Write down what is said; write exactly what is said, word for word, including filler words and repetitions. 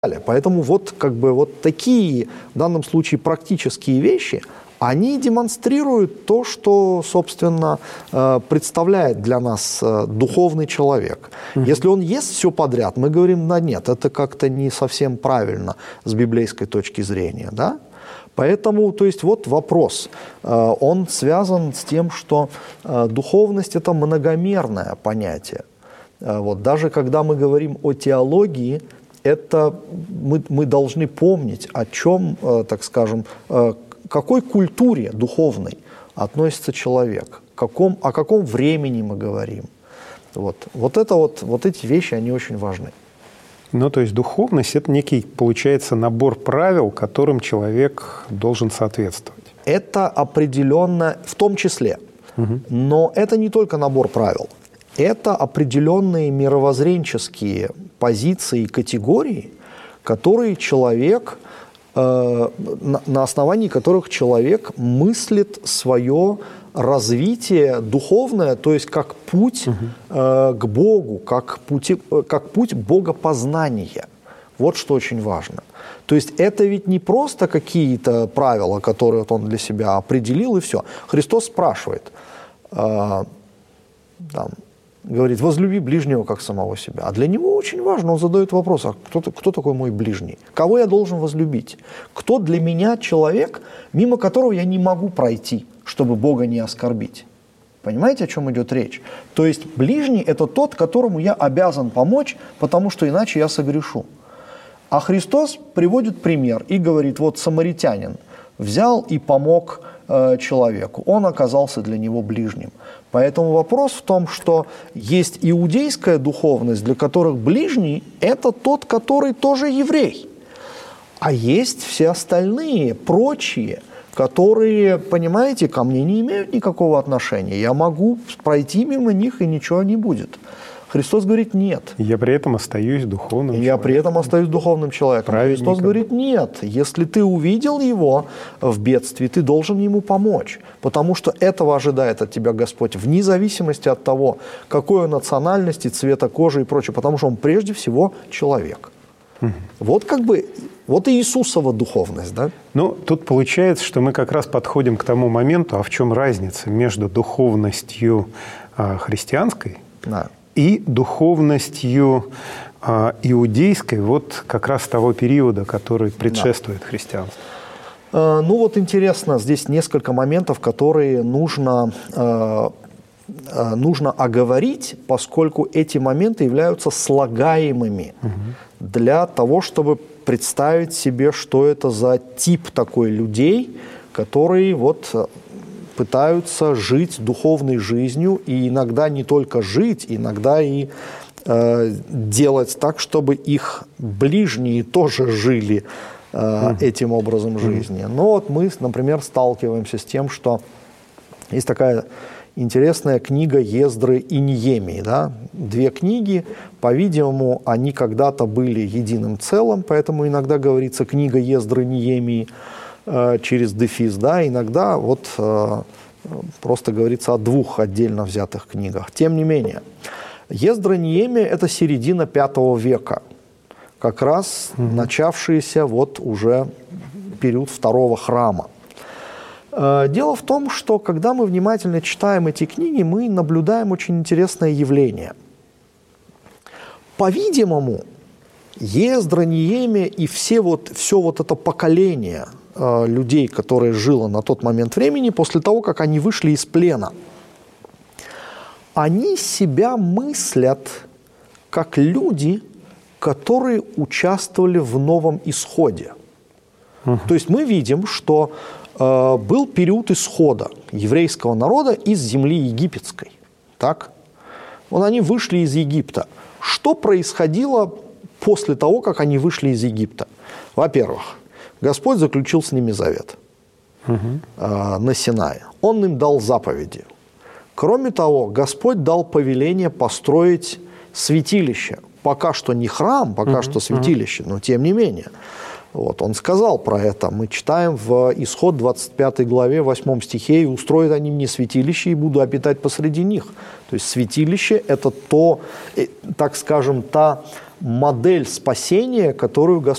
Поэтому вот, как бы, вот такие, в данном случае, практические вещи, они демонстрируют то, что, собственно, представляет для нас духовный человек. Mm-hmm. Если он ест все подряд, мы говорим, да нет, это как-то не совсем правильно с библейской точки зрения, да? Поэтому, то есть, вот вопрос, он связан с тем, что духовность – это многомерное понятие. Вот, даже когда мы говорим о теологии, это мы, мы должны помнить, о чем, так скажем, к какой культуре духовной относится человек, каком, о каком времени мы говорим. Вот, вот, это вот, вот эти вещи, они очень важны. Ну, то есть духовность – это некий, получается, набор правил, которым человек должен соответствовать. Это определенно, в том числе. Угу. Но это не только набор правил. Это определенные мировоззренческие позиции и категории, которые человек, э, на, на основании которых человек мыслит свое развитие духовное, то есть как путь угу. э, к Богу, как, пути, как путь богопознания. Вот что очень важно. То есть это ведь не просто какие-то правила, которые вот он для себя определил, и все. Христос спрашивает, э, там, говорит, возлюби ближнего, как самого себя. А для него очень важно, он задает вопрос, а кто, кто такой мой ближний? Кого я должен возлюбить? Кто для меня человек, мимо которого я не могу пройти, чтобы Бога не оскорбить? Понимаете, о чем идет речь? То есть ближний – это тот, которому я обязан помочь, потому что иначе я согрешу. А Христос приводит пример и говорит, вот самаритянин взял и помог э, человеку, он оказался для него ближним. Поэтому вопрос в том, что есть иудейская духовность, для которых ближний – это тот, который тоже еврей. А есть все остальные, прочие, которые, понимаете, ко мне не имеют никакого отношения. Я могу пройти мимо них, и ничего не будет. Христос говорит, нет. Я при этом остаюсь духовным Я человеком. при этом остаюсь духовным человеком. Праведником. Христос говорит, нет. Если ты увидел его в бедствии, ты должен ему помочь. Потому что этого ожидает от тебя Господь, вне зависимости от того, какой он национальности, цвета кожи и прочее. Потому что он прежде всего человек. Угу. Вот как бы, вот и Иисусова духовность, да? Ну, тут получается, что мы как раз подходим к тому моменту, а в чем разница между духовностью а, христианской, да, и духовностью э, иудейской, вот как раз того периода, который предшествует да. христианству. Э, ну вот интересно, здесь несколько моментов, которые нужно, э, э, нужно оговорить, поскольку эти моменты являются слагаемыми угу. для того, чтобы представить себе, что это за тип такой людей, которые вот пытаются жить духовной жизнью, и иногда не только жить, иногда и э, делать так, чтобы их ближние тоже жили э, mm-hmm. этим образом жизни. Но вот мы, например, сталкиваемся с тем, что есть такая интересная книга Ездры и Неемии. Да? Две книги, по-видимому, они когда-то были единым целым, поэтому иногда говорится книга Ездры и Неемии через дефис, да, иногда вот э, просто говорится о двух отдельно взятых книгах. Тем не менее, Ездра и Неемия – это середина пятого века, как раз mm-hmm. начавшийся вот уже период второго храма. Э, дело в том, что когда мы внимательно читаем эти книги, мы наблюдаем очень интересное явление. По-видимому, Ездра, Неемия и все вот, все вот это поколение людей, которые жило на тот момент времени, после того, как они вышли из плена, они себя мыслят как люди, которые участвовали в новом исходе. Uh-huh. То есть мы видим, что э, был период исхода еврейского народа из земли египетской. Так? Вот они вышли из Египта. Что происходило после того, как они вышли из Египта? Во-первых, Господь заключил с ними завет угу. э, на Синае. Он им дал заповеди. Кроме того, Господь дал повеление построить святилище. Пока что не храм, пока угу. что святилище, но тем не менее. Вот, он сказал про это. Мы читаем в Исход двадцать пятой главе, восьмом стихе: «И устроят они мне святилище, и буду обитать посреди них». То есть святилище – это то, так скажем, та модель спасения, которую Господь